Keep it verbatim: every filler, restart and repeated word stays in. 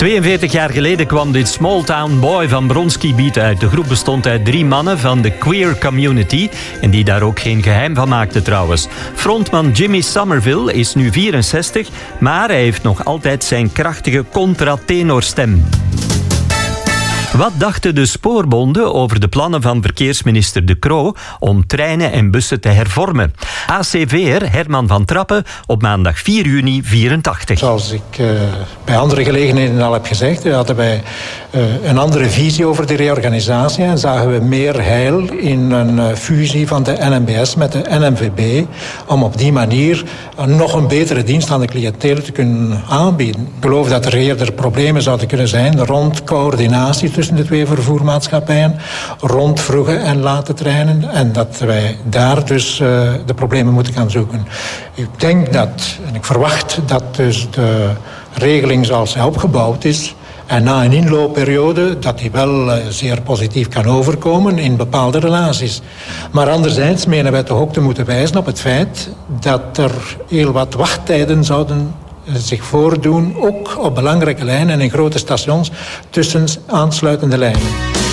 tweeënveertig jaar geleden kwam dit Small Town Boy van Bronski Beat uit. De groep bestond uit drie mannen van de queer community en die daar ook geen geheim van maakten trouwens. Frontman Jimmy Somerville is nu vierenzestig, maar hij heeft nog altijd zijn krachtige contratenorstem. Wat dachten de spoorbonden over de plannen van verkeersminister De Croo om treinen en bussen te hervormen? A C V R Herman van Trappen op maandag vier juni vierentachtig. Zoals ik uh, bij andere gelegenheden al heb gezegd, hadden wij uh, een andere visie over de reorganisatie en zagen we meer heil in een uh, fusie van de N M B S met de N M V B om op die manier uh, nog een betere dienst aan de cliëntelen te kunnen aanbieden. Ik geloof dat er eerder problemen zouden kunnen zijn rond coördinatie tussen de twee vervoermaatschappijen, rond vroege en late treinen en dat wij daar dus uh, de problemen moeten gaan zoeken. Ik denk dat, en ik verwacht dat dus de regeling zoals zij opgebouwd is en na een inloopperiode dat die wel uh, zeer positief kan overkomen in bepaalde relaties. Maar anderzijds menen wij toch ook te moeten wijzen op het feit dat er heel wat wachttijden zouden zich voordoen, ook op belangrijke lijnen en in grote stations tussen aansluitende lijnen.